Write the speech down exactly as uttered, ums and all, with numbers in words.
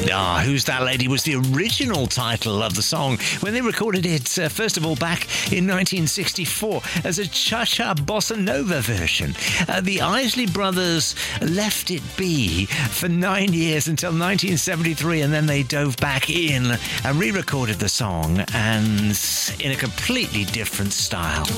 Ah, Who's That Lady was the original title of the song when they recorded it, uh, first of all, back in nineteen sixty-four as a cha-cha bossa nova version. Uh, the Isley Brothers left it be for nine years until nineteen seventy-three, and then they dove back in and re-recorded the song, and in a completely different style.